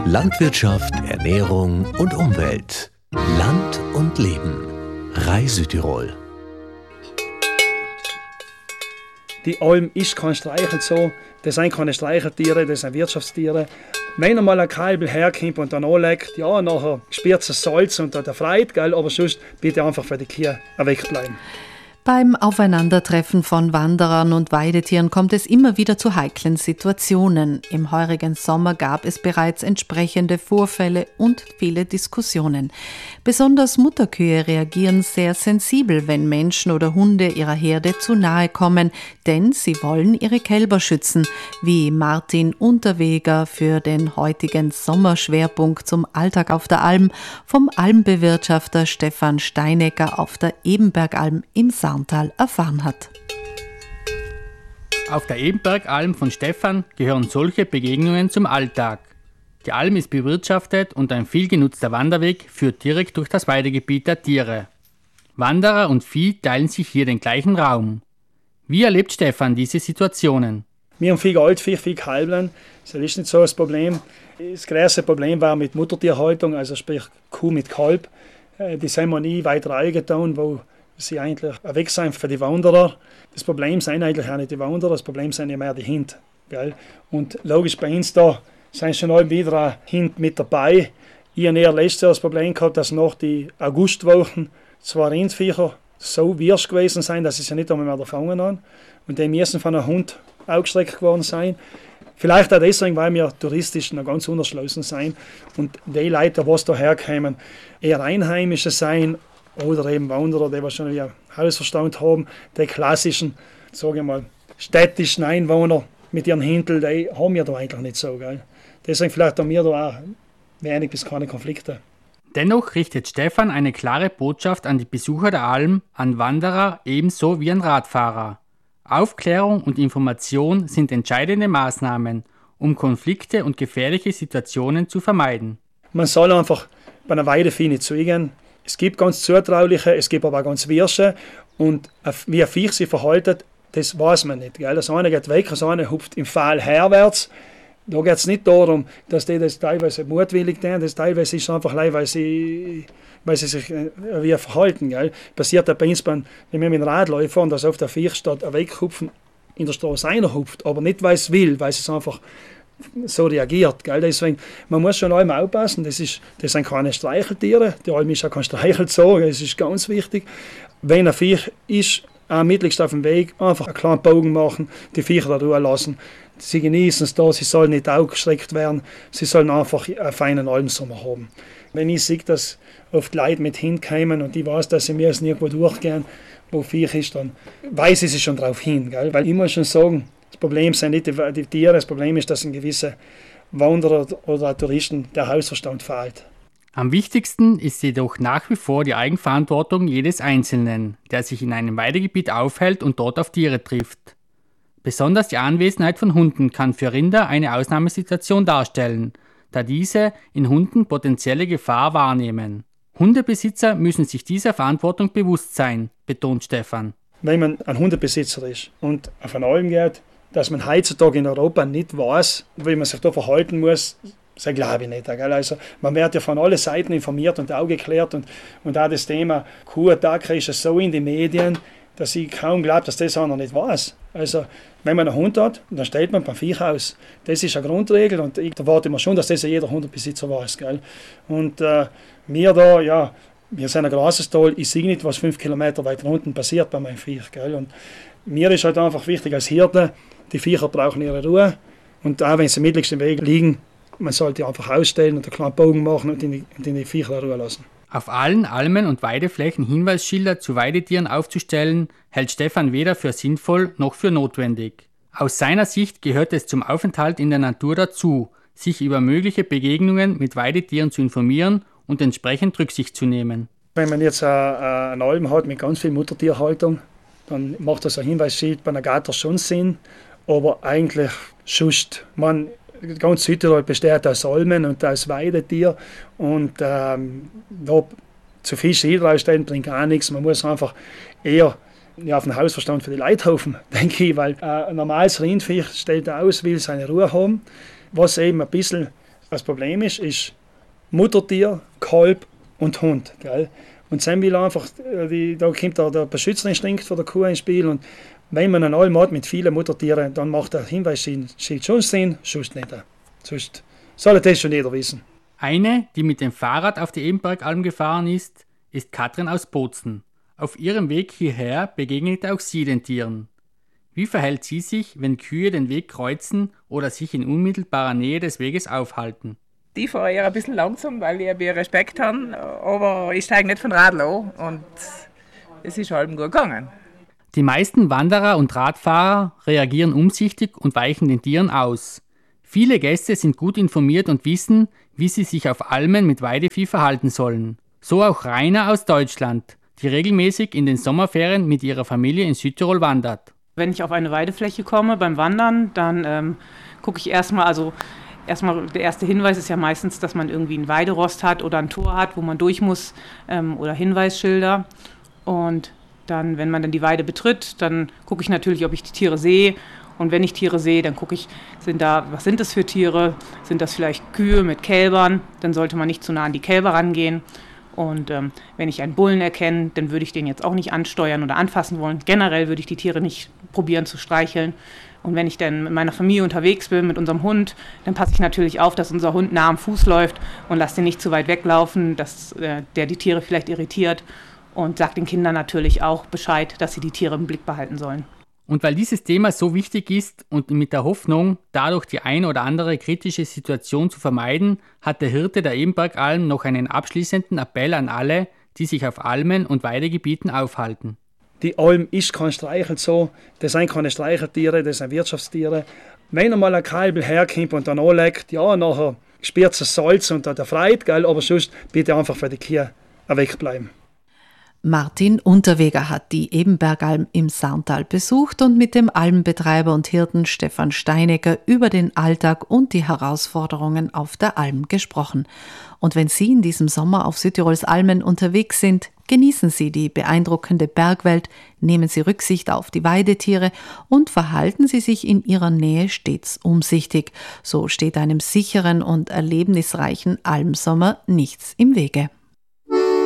Landwirtschaft, Ernährung und Umwelt. Land und Leben. RAI Südtirol. Die Alm ist kein Streichelzoo, das sind keine Streicheltiere, das sind Wirtschaftstiere. Wenn einmal ein Kalb herkommt und dann anlegt, ja, nachher spürt es das Salz und der Freude, gell, aber sonst bitte einfach für die Kühe wegbleiben. Beim Aufeinandertreffen von Wanderern und Weidetieren kommt es immer wieder zu heiklen Situationen. Im heurigen Sommer gab es bereits entsprechende Vorfälle und viele Diskussionen. Besonders Mutterkühe reagieren sehr sensibel, wenn Menschen oder Hunde ihrer Herde zu nahe kommen, denn sie wollen ihre Kälber schützen, wie Martin Unterweger für den heutigen Sommerschwerpunkt zum Alltag auf der Alm vom Almbewirtschafter Stefan Steinecker auf der Ebenbergalm im Sarntal erfahren hat. Auf der Ebenbergalm von Stefan gehören solche Begegnungen zum Alltag. Die Alm ist bewirtschaftet und ein viel genutzter Wanderweg führt direkt durch das Weidegebiet der Tiere. Wanderer und Vieh teilen sich hier den gleichen Raum. Wie erlebt Stefan diese Situationen? Wir haben viel Altvieh, viel Kalblein. Das ist nicht so das Problem. Das größte Problem war mit Muttertierhaltung, also sprich Kuh mit Kalb. Die sind wir nie weiter reingetan, wo sie eigentlich weg sind für die Wanderer. Das Problem sind eigentlich auch nicht die Wanderer, das Problem sind ja mehr die Hunde. Gell? Und logisch bei uns da sind schon alle wieder ein Hund mit dabei. Ich habe eher letztes Jahr das Problem gehabt, dass nach die Augustwochen zwei Rindviecher so wirsch gewesen sind, dass sie sich nicht einmal mehr gefangen haben. Und die müssen von einem Hund aufgestreckt geworden sein. Vielleicht auch deswegen, weil wir touristisch noch ganz unterschlossen sind. Und die Leute, die da herkommen, eher Einheimische sein oder eben Wanderer, die wahrscheinlich ein Hausverstand haben, die klassischen, sage ich mal, städtischen Einwohner mit ihren Händeln, die haben wir da eigentlich nicht so. Gell? Deswegen vielleicht haben wir da auch wenig bis keine Konflikte. Dennoch richtet Stefan eine klare Botschaft an die Besucher der Alm, an Wanderer ebenso wie an Radfahrer. Aufklärung und Information sind entscheidende Maßnahmen, um Konflikte und gefährliche Situationen zu vermeiden. Man soll einfach bei einer Weidevieh nicht zugehen. Es gibt ganz Zutrauliche, es gibt aber auch ganz Wirsche. Und wie ein Viech sich verhält, das weiß man nicht. Gell? Das eine geht weg, das eine hupft im Pfahl herwärts. Da geht es nicht darum, dass die das teilweise mutwillig tun, das teilweise ist einfach weil sie sich wie verhalten. Gell? Passiert auch bei uns, wenn wir mit dem Radl fahren, dass auf der Viech statt ein Weghupfen in der Straße einer hupft, aber nicht weil es will, weil es einfach so reagiert. Gell? Deswegen, man muss schon einmal aufpassen, das sind keine Streicheltiere, die Alm ist auch kein Streichelzoo, das ist ganz wichtig. Wenn ein Viech ist, mittelst auf dem Weg, einfach einen kleinen Bogen machen, die Viecher da Ruhe lassen. Sie genießen es da, sie sollen nicht aufgeschreckt werden, sie sollen einfach einen feinen Almsommer haben. Wenn ich sehe, dass oft Leute mit hinkommen und ich weiß, dass sie mir jetzt nirgendwo durchgehen, wo Viech ist, dann weise ich sie schon darauf hin. Gell? Weil ich muss schon sagen, das Problem sind nicht die Tiere, das Problem ist, dass ein gewisser Wanderer oder Touristen der Hausverstand fehlt. Am wichtigsten ist jedoch nach wie vor die Eigenverantwortung jedes Einzelnen, der sich in einem Weidegebiet aufhält und dort auf Tiere trifft. Besonders die Anwesenheit von Hunden kann für Rinder eine Ausnahmesituation darstellen, da diese in Hunden potenzielle Gefahr wahrnehmen. Hundebesitzer müssen sich dieser Verantwortung bewusst sein, betont Stefan. Wenn man ein Hundebesitzer ist und auf eine Alm geht, dass man heutzutage in Europa nicht weiß, wie man sich da verhalten muss, das glaube ich nicht. Gell? Also, man wird ja von allen Seiten informiert und aufgeklärt und auch das Thema Kuhattacke ist so in den Medien, dass ich kaum glaube, dass das einer nicht weiß. Also, wenn man einen Hund hat, dann stellt man beim Viech aus. Das ist eine Grundregel und ich erwarte immer schon, dass das jeder Hundebesitzer weiß. Gell? Und wir da, ja, wir sind ein großes Tal, ich sehe nicht, was 5 Kilometer weiter unten passiert bei meinem Viech. Gell? Und mir ist halt einfach wichtig als Hirte, die Viecher brauchen ihre Ruhe und auch wenn sie mittelst im Weg liegen, man sollte einfach ausstellen und einen kleinen Bogen machen und in die Viecher Ruhe lassen. Auf allen Almen und Weideflächen Hinweisschilder zu Weidetieren aufzustellen, hält Stefan weder für sinnvoll noch für notwendig. Aus seiner Sicht gehört es zum Aufenthalt in der Natur dazu, sich über mögliche Begegnungen mit Weidetieren zu informieren und entsprechend Rücksicht zu nehmen. Wenn man jetzt eine Alm hat mit ganz viel Muttertierhaltung, dann macht das ein Hinweisschild bei einer Gatter schon Sinn, aber eigentlich sonst, ganz Südtirol besteht aus Almen und aus Weidetier und da zu viel Schild rausstellen bringt gar nichts. Man muss einfach eher auf den Hausverstand für die Leute hoffen, denke ich, weil ein normales Rindviech stellt aus, will seine Ruhe haben. Was eben ein bisschen Das Problem ist Muttertier, Kalb und Hund. Gell? Und dann will einfach, da kommt der Beschützerinstinkt von der Kuh ins Spiel. Und wenn man einen Alm hat mit vielen Muttertieren, dann macht der Hinweis schon Sinn, sonst nicht. Sonst soll das schon jeder wissen. Eine, die mit dem Fahrrad auf die Ebenbergalm gefahren ist Katrin aus Bozen. Auf ihrem Weg hierher begegnet auch sie den Tieren. Wie verhält sie sich, wenn Kühe den Weg kreuzen oder sich in unmittelbarer Nähe des Weges aufhalten? Die fahre eher ein bisschen langsam, weil ich ein bisschen Respekt habe, aber ich steige nicht von Radl an und es ist halb gut gegangen. Die meisten Wanderer und Radfahrer reagieren umsichtig und weichen den Tieren aus. Viele Gäste sind gut informiert und wissen, wie sie sich auf Almen mit Weidevieh verhalten sollen. So auch Rainer aus Deutschland, die regelmäßig in den Sommerferien mit ihrer Familie in Südtirol wandert. Wenn ich auf eine Weidefläche komme beim Wandern, dann gucke ich erstmal, der erste Hinweis ist ja meistens, dass man irgendwie einen Weiderost hat oder ein Tor hat, wo man durch muss, oder Hinweisschilder. Und dann, wenn man dann die Weide betritt, dann gucke ich natürlich, ob ich die Tiere sehe. Und wenn ich Tiere sehe, dann gucke ich, was sind das für Tiere? Sind das vielleicht Kühe mit Kälbern? Dann sollte man nicht zu nah an die Kälber rangehen. Und wenn ich einen Bullen erkenne, dann würde ich den jetzt auch nicht ansteuern oder anfassen wollen. Generell würde ich die Tiere nicht probieren zu streicheln. Und wenn ich dann mit meiner Familie unterwegs bin, mit unserem Hund, dann passe ich natürlich auf, dass unser Hund nah am Fuß läuft und lasse den nicht zu weit weglaufen, dass der die Tiere vielleicht irritiert. Und sage den Kindern natürlich auch Bescheid, dass sie die Tiere im Blick behalten sollen. Und weil dieses Thema so wichtig ist und mit der Hoffnung, dadurch die ein oder andere kritische Situation zu vermeiden, hat der Hirte der Ebenbergalm noch einen abschließenden Appell an alle, die sich auf Almen und Weidegebieten aufhalten. Die Alm ist kein Streichelzoo, das sind keine Streicheltiere, das sind Wirtschaftstiere. Wenn einmal ein Kalb herkommt und dann anlegt, ja, nachher spürt es das Salz und der Freude, gell, aber sonst bitte einfach für die Kühe wegbleiben. Martin Unterweger hat die Ebenbergalm im Sarntal besucht und mit dem Almbetreiber und Hirten Stefan Steinecker über den Alltag und die Herausforderungen auf der Alm gesprochen. Und wenn Sie in diesem Sommer auf Südtirols Almen unterwegs sind, genießen Sie die beeindruckende Bergwelt, nehmen Sie Rücksicht auf die Weidetiere und verhalten Sie sich in ihrer Nähe stets umsichtig. So steht einem sicheren und erlebnisreichen Almsommer nichts im Wege.